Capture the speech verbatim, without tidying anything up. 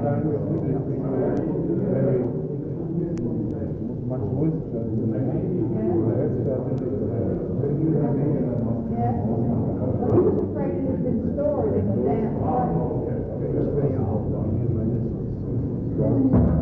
very much moisture. Afraid it had been stored in a damp place.